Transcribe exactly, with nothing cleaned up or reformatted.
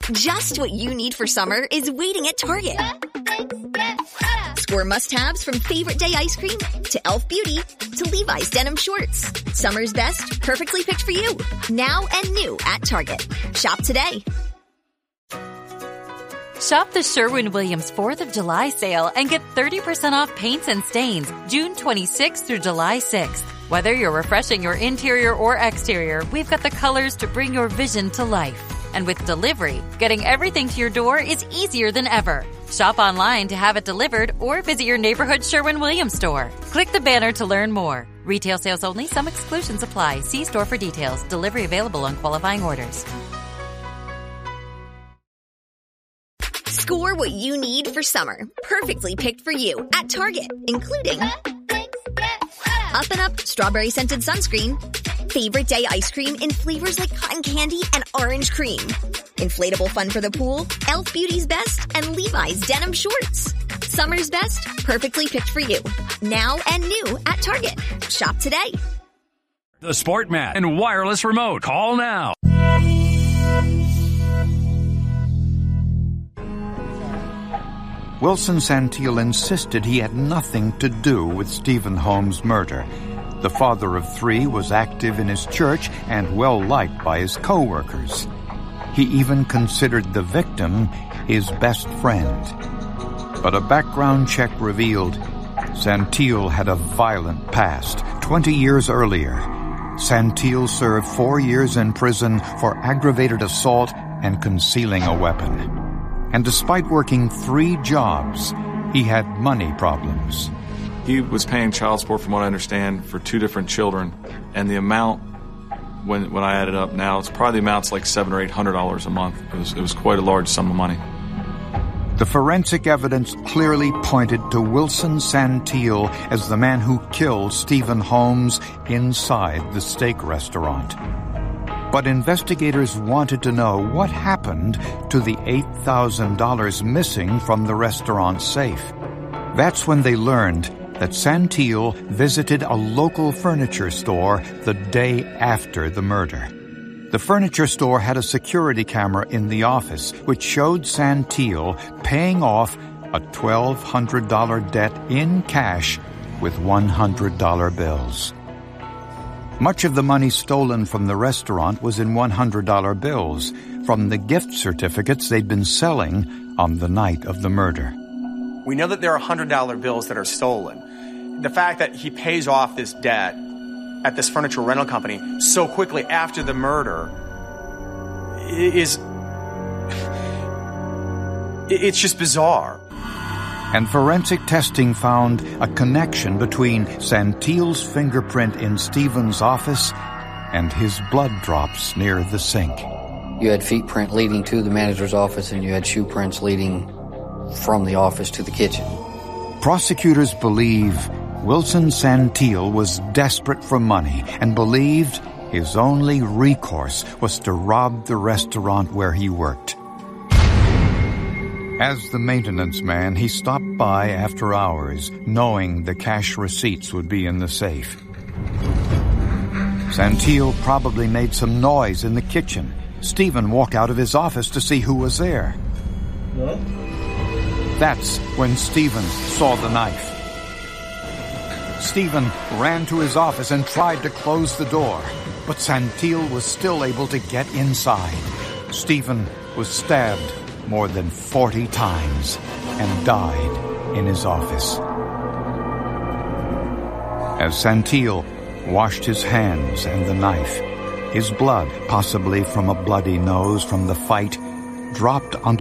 Just what you need for summer is waiting at Target. Score must-haves from Favorite Day ice cream to e l f Beauty to Levi's denim shorts. Summer's best, perfectly picked for you. Now and new at Target. Shop today. Shop the Sherwin-Williams fourth of July sale and get thirty percent off paints and stains June twenty-sixth through July sixth. Whether you're refreshing your interior or exterior, we've got the colors to bring your vision to life. And with delivery, getting everything to your door is easier than ever. Shop online to have it delivered or visit your neighborhood Sherwin-Williams store. Click the banner to learn more. Retail sales only. Some exclusions apply. See store for details. Delivery available on qualifying orders. Score what you need for summer, perfectly picked for you at Target, including Up and Up Strawberry Scented Sunscreen, Favorite Day Ice Cream in flavors like cotton candy and orange cream, inflatable fun for the pool, e l f Beauty's Best, and Levi's denim shorts. Summer's best, perfectly picked for you. Now and new at Target. Shop today. The Sportmat and wireless remote. Call now. Wilson Santiel insisted he had nothing to do with Stephen Holmes' murder. The father of three was active in his church and well-liked by his co-workers. He even considered the victim his best friend. But a background check revealed Santiel had a violent past. Twenty years earlier, Santiel served four years in prison for aggravated assault and concealing a weapon. And despite working three jobs, he had money problems. He was paying child support, from what I understand, for two different children. And the amount, when when I added up now, it's probably the amount's like seven or eight hundred dollars a month. It was, it was quite a large sum of money. The forensic evidence clearly pointed to Wilson Santiel as the man who killed Stephen Holmes inside the steak restaurant. But investigators wanted to know what happened to the eight thousand dollars missing from the restaurant safe. That's when they learned that Santiel visited a local furniture store the day after the murder. The furniture store had a security camera in the office, which showed Santiel paying off a twelve hundred dollars debt in cash with one hundred dollar bills. Much of the money stolen from the restaurant was in one hundred dollar bills from the gift certificates they'd been selling on the night of the murder. We know that there are one hundred dollar bills that are stolen. The fact that he pays off this debt at this furniture rental company so quickly after the murder is... it's just bizarre. And forensic testing found a connection between Santiel's fingerprint in Stephen's office and his blood drops near the sink. You had feet print leading to the manager's office, and you had shoe prints leading from the office to the kitchen. Prosecutors believe Wilson Santiel was desperate for money and believed his only recourse was to rob the restaurant where he worked. As the maintenance man, he stopped by after hours, knowing the cash receipts would be in the safe. Santiel probably made some noise in the kitchen. Stephen walked out of his office to see who was there. What? That's when Stephen saw the knife. Stephen ran to his office and tried to close the door, but Santiel was still able to get inside. Stephen was stabbed more than forty times and died in his office. As Santiel washed his hands and the knife, his blood, possibly from a bloody nose from the fight, dropped onto